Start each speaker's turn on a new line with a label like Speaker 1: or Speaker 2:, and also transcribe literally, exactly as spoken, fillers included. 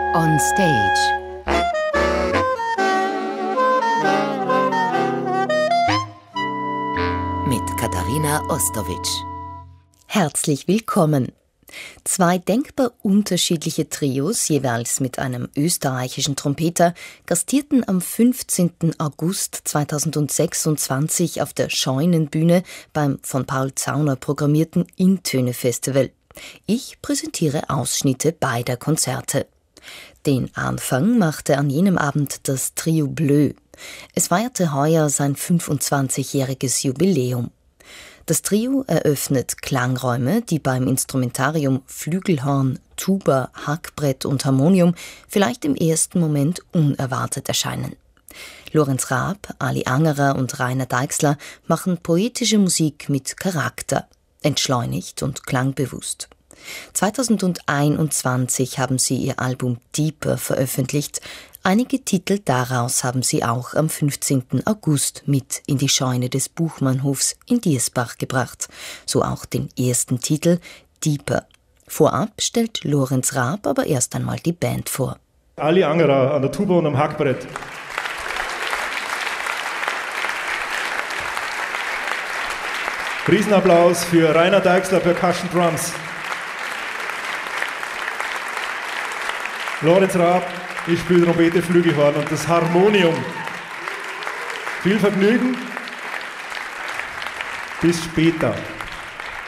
Speaker 1: On Stage. Mit Katharina Ostowitsch.
Speaker 2: Herzlich willkommen. Zwei denkbar unterschiedliche Trios, jeweils mit einem österreichischen Trompeter, gastierten am fünfzehnten August zweitausendsechsundzwanzig auf der Scheunenbühne beim von Paul Zauner programmierten Intöne-Festival. Ich präsentiere Ausschnitte beider Konzerte. Den Anfang machte an jenem Abend das Trio Bleu. Es feierte heuer sein fünfundzwanzigjähriges Jubiläum. Das Trio eröffnet Klangräume, die beim Instrumentarium Flügelhorn, Tuba, Hackbrett und Harmonium vielleicht im ersten Moment unerwartet erscheinen. Lorenz Raab, Ali Angerer und Rainer Deixler machen poetische Musik mit Charakter, entschleunigt und klangbewusst. zweitausendeinundzwanzig haben sie ihr Album Deeper veröffentlicht. Einige Titel daraus haben sie auch am fünfzehnten August mit in die Scheune des Buchmannhofs in Diersbach gebracht. So auch den ersten Titel Deeper. Vorab stellt Lorenz Raab aber erst einmal die Band vor.
Speaker 3: Ali Angerer an der Tuba und am Hackbrett. Riesenapplaus für Rainer Deixler, Percussion Drums. Lorenz Raab, ich spiele Trompete, Flügelhorn und das Harmonium. Viel Vergnügen. Bis später.